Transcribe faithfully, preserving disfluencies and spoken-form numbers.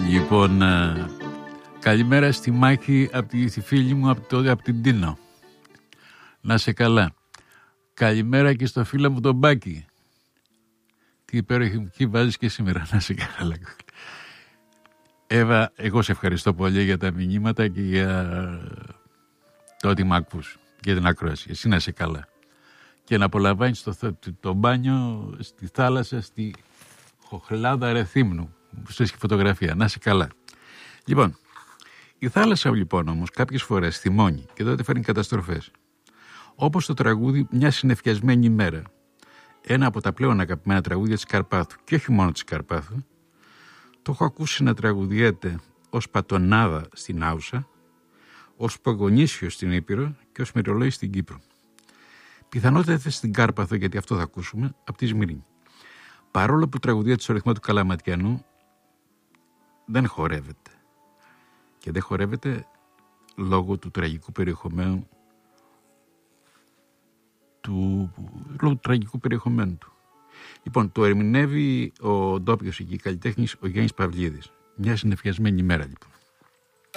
Λοιπόν, ε, καλημέρα στη Μάχη από τη, τη φίλη μου από, το, από την Τίνο. Να σε καλά. Καλημέρα και στο φίλο μου τον Μπάκη. Τι υπέροχη μουσική βάζεις και σήμερα. Να σε καλά. Εύα, εγώ σε ευχαριστώ πολύ για τα μηνύματα και για το ότι μ' ακούς, για την ακρόαση. Εσύ να σε καλά. Και να απολαμβάνεις το, το, το μπάνιο στη θάλασσα, στη Χοχλάδα Ρεθύμνου. Που σου έχει φωτογραφία. Να σε καλά. Λοιπόν, η θάλασσα λοιπόν όμως κάποιες φορές θυμώνει και τότε φέρνει καταστροφές. Όπως το τραγούδι «Μια συννεφιασμένη ημέρα». Ένα από τα πλέον αγαπημένα τραγούδια της Καρπάθου. Και όχι μόνο της Καρπάθου. Το έχω ακούσει να τραγουδιέται ως πατονάδα στην Άουσα, ως πογονίσιο στην Ήπειρο και ως μυρολόι στην Κύπρο. Πιθανότατα στην Κάρπαθο, γιατί αυτό θα ακούσουμε, από τη Σμύρνη. Παρόλο που τραγουδία στο ρυθμό του Καλαματιανού, δεν χορεύεται. Και δεν χορεύεται λόγω του τραγικού περιεχομένου του, λόγω του τραγικού περιεχομένου του. Λοιπόν, το ερμηνεύει ο ντόπιος εκεί καλλιτέχνης ο Γιάννης Παυλίδης. Μια συννεφιασμένη ημέρα λοιπόν.